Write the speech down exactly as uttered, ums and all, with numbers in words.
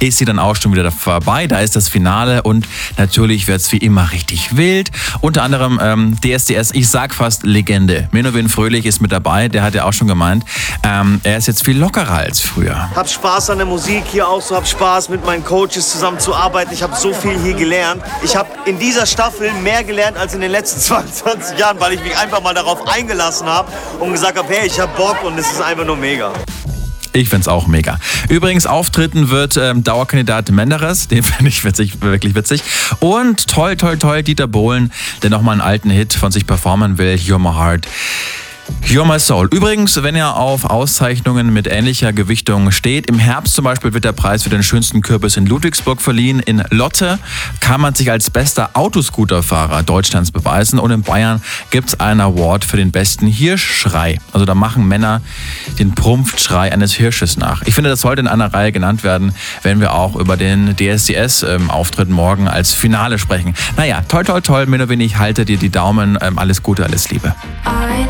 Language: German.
ist sie dann auch schon wieder vorbei. Da ist das Finale und natürlich wird es wie immer richtig wild. Unter anderem ähm, D S D S, ich sag fast Legende. Menowin Fröhlich ist mit dabei, der hat ja auch schon gemeint, ähm, er ist jetzt viel lockerer als früher. Hab Spaß an der Musik hier auch so, hab Spaß mit meinen Coaches zusammen zu arbeiten. Ich habe so viel hier gelernt. Ich habe in dieser Staffel mehr gelernt als in den letzten zweiundzwanzig Jahren, weil ich mich einfach mal darauf eingelassen habe und gesagt habe, hey, ich hab Bock und es ist einfach nur mega. Ich find's auch mega. Übrigens, auftreten wird ähm, Dauerkandidat Menderes, den finde ich witzig, wirklich witzig. Und toll, toll, toll, Dieter Bohlen, der nochmal einen alten Hit von sich performen will, You're My Heart. You're My Soul. Übrigens, wenn ihr auf Auszeichnungen mit ähnlicher Gewichtung steht, im Herbst zum Beispiel wird der Preis für den schönsten Kürbis in Ludwigsburg verliehen. In Lotte kann man sich als bester Autoscooterfahrer Deutschlands beweisen und in Bayern gibt es einen Award für den besten Hirschschrei. Also da machen Männer den Prumpfschrei eines Hirsches nach. Ich finde, das sollte in einer Reihe genannt werden, wenn wir auch über den D S D S-Auftritt ähm, morgen als Finale sprechen. Naja, toll, toll, toll, Menowin, ich halte dir die Daumen. Ähm, alles Gute, alles Liebe. I